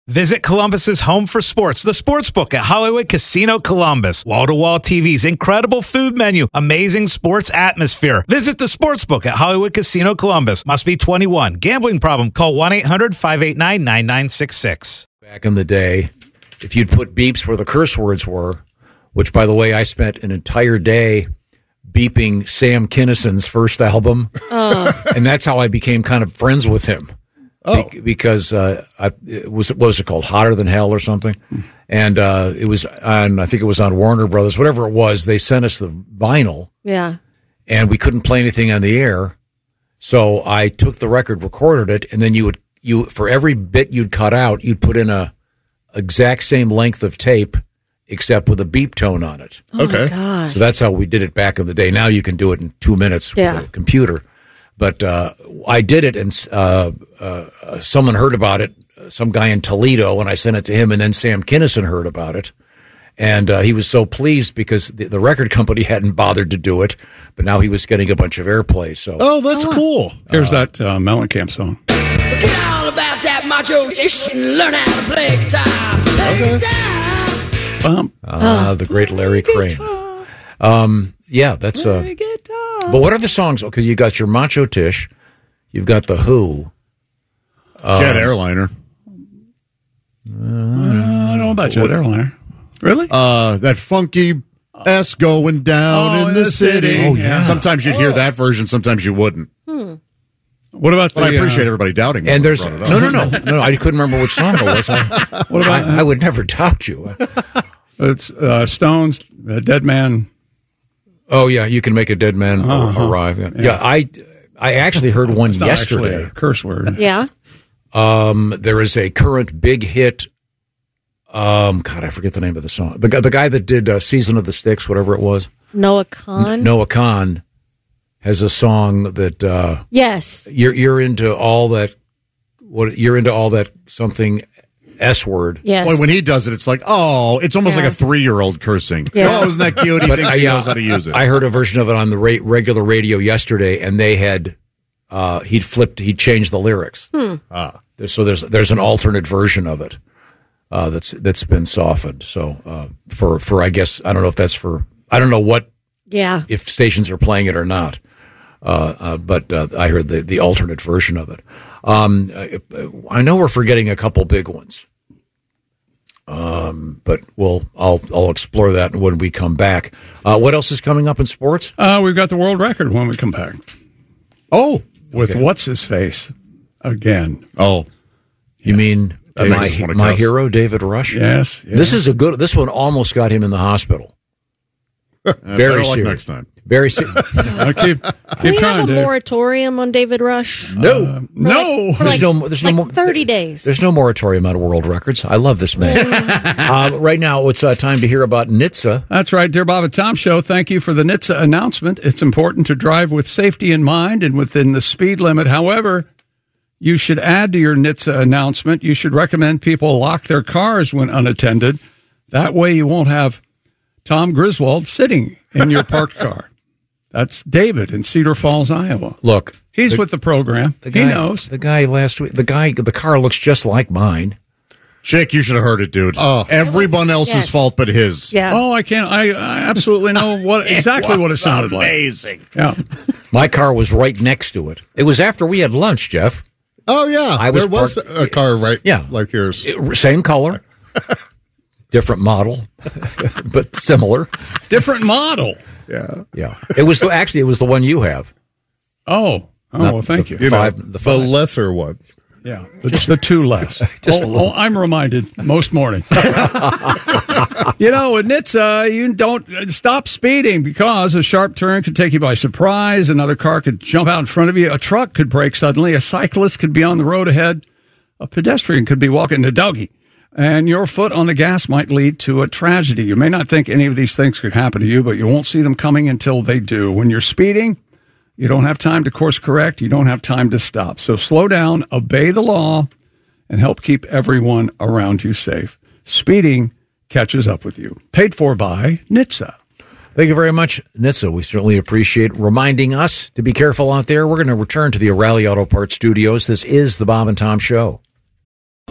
Visit Columbus's home for sports, the Sportsbook at Hollywood Casino Columbus. Wall-to-wall TVs, incredible food menu, amazing sports atmosphere. Visit the Sportsbook at Hollywood Casino Columbus. Must be 21. Gambling problem? Call 1-800-589-9966. Back in the day, if you'd put beeps where the curse words were, which, by the way, I spent an entire day beeping Sam Kinison's first album, and that's how I became kind of friends with him. Because what was it called? Hotter Than Hell or something? And it was on, I think it was on Warner Brothers, whatever it was. They sent us the vinyl. Yeah. And we couldn't play anything on the air. So I took the record, recorded it, and then you for every bit you'd cut out, you'd put in a exact same length of tape, except with a beep tone on it. Oh my gosh. So that's how we did it back in the day. Now you can do it in 2 minutes with a computer. But I did it, and someone heard about it, some guy in Toledo, and I sent it to him, and then Sam Kinison heard about it. And he was so pleased because the record company hadn't bothered to do it, but now he was getting a bunch of airplay. So, that's cool. Here's that Mellencamp song. Get all about that macho ish and learn how to play guitar. Play guitar. The great Larry Crane. Yeah, that's but what are the songs? Okay, you got your Macho Tish, you've got the Who, Jet Airliner. I don't know about Jet Airliner. Really? That funky S going down in the city. Oh yeah. Sometimes you'd hear that version, sometimes you wouldn't. What about? But I appreciate everybody doubting me. And there's no. I couldn't remember which song it was. What about? I would never doubt you. It's Stones, Dead Man. Oh yeah, you can make a dead man arrive. Yeah. I actually heard one It's not yesterday. actually a curse word. Yeah. There is a current big hit. God, I forget the name of the song. The guy that did "Season of the Sticks," whatever it was. Noah Kahn. Noah Kahn has a song that. Yes. You're into all that. You're into all that something S word. Yes. Boy, when he does it, it's like, it's almost like a 3-year-old cursing. Yeah. Oh, isn't that cute? He thinks he knows how to use it. I heard a version of it on the regular radio yesterday, and they had he'd changed the lyrics. So there's an alternate version of it that's been softened. So for I guess I don't know if that's for I don't know what if stations are playing it or not. But I heard the alternate version of it. I know we're forgetting a couple big ones. But I'll explore that when we come back. What else is coming up in sports? We've got the world record when we come back. With what's his face again? You mean my hero, David Rush? Yes. This is this one almost got him in the hospital. Very serious. Next time. Very serious. Keep Can we trying, have a Dave. moratorium on David Rush? No. There's no 30 days. There's no moratorium on world records. I love this man. Right now, it's time to hear about NHTSA. That's right, Dear Bob and Tom Show. Thank you for the NHTSA announcement. It's important to drive with safety in mind and within the speed limit. However, you should add to your NHTSA announcement, you should recommend people lock their cars when unattended. That way you won't have Tom Griswold sitting in your parked car. That's David in Cedar Falls, Iowa. Look. He's with the program. He knows. The guy last week, the car looks just like mine. Chick, you should have heard it, dude. Everyone else's fault but his. Yeah. Oh, I can't. I absolutely know exactly what it sounded like. Amazing. Yeah. My car was right next to it. It was after we had lunch, Jeff. Oh, yeah. There was a car like yours. Same color. Different model, but similar. Different model. Yeah. It was the one you have. Oh, well, thank you. The lesser one. Yeah, the two less. I'm reminded most morning. With NHTSA, you don't stop speeding because a sharp turn could take you by surprise. Another car could jump out in front of you. A truck could brake suddenly. A cyclist could be on the road ahead. A pedestrian could be walking a doggy. And your foot on the gas might lead to a tragedy. You may not think any of these things could happen to you, but you won't see them coming until they do. When you're speeding, you don't have time to course correct. You don't have time to stop. So slow down, obey the law, and help keep everyone around you safe. Speeding catches up with you. Paid for by NHTSA. Thank you very much, NHTSA. We certainly appreciate reminding us to be careful out there. We're going to return to the O'Reilly Auto Parts Studios. This is the Bob and Tom Show.